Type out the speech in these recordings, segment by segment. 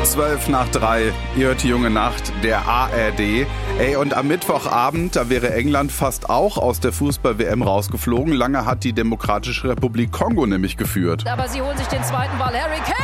3:12. Ihr hört die junge Nacht der ARD. Und am Mittwochabend, da wäre England fast auch aus der Fußball-WM rausgeflogen. Lange hat die Demokratische Republik Kongo nämlich geführt. Aber sie holen sich den zweiten Ball. Harry Kane!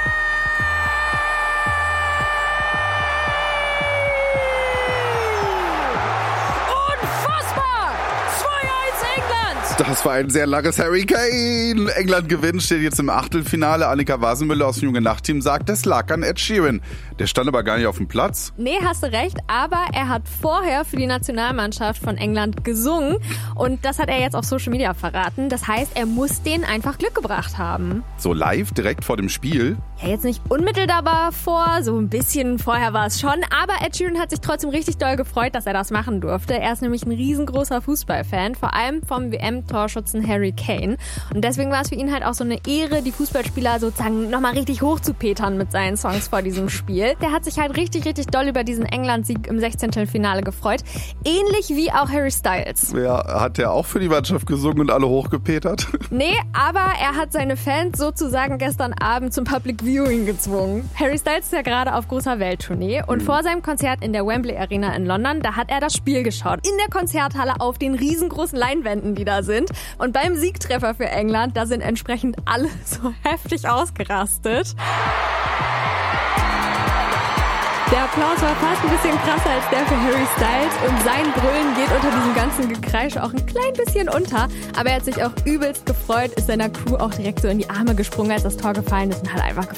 Das war ein sehr langes Harry Kane. England gewinnt, steht jetzt im Achtelfinale. Annika Wasenmüller aus dem Junge Nacht-Team sagt, das lag an Ed Sheeran. Der stand aber gar nicht auf dem Platz. Nee, hast du recht, aber er hat vorher für die Nationalmannschaft von England gesungen und das hat er jetzt auf Social Media verraten. Das heißt, er muss denen einfach Glück gebracht haben. So live, direkt vor dem Spiel? Ja, jetzt nicht unmittelbar vor, so ein bisschen vorher war es schon, aber Ed Sheeran hat sich trotzdem richtig doll gefreut, dass er das machen durfte. Er ist nämlich ein riesengroßer Fußballfan, vor allem vom WM-Torschützen Harry Kane. Und deswegen war es für ihn halt auch so eine Ehre, die Fußballspieler sozusagen nochmal richtig hochzupetern mit seinen Songs vor diesem Spiel. Der hat sich halt richtig, richtig doll über diesen England-Sieg im 16. Finale gefreut. Ähnlich wie auch Harry Styles. Ja, hat der auch für die Mannschaft gesungen und alle hochgepetert? Nee, aber er hat seine Fans sozusagen gestern Abend zum Public Viewing gezwungen. Harry Styles ist ja gerade auf großer Welttournee und vor seinem Konzert in der Wembley Arena in London, da hat er das Spiel geschaut. In der Konzerthalle auf den riesengroßen Leinwänden, die da sind. Und beim Siegtreffer für England, da sind entsprechend alle so heftig ausgerastet. Der Applaus war fast ein bisschen krasser als der für Harry Styles und sein Brüllen geht unter diesem ganzen Gekreisch auch ein klein bisschen unter. Aber er hat sich auch übelst gefreut, ist seiner Crew auch direkt so in die Arme gesprungen, als das Tor gefallen ist und hat einfach gefeiert.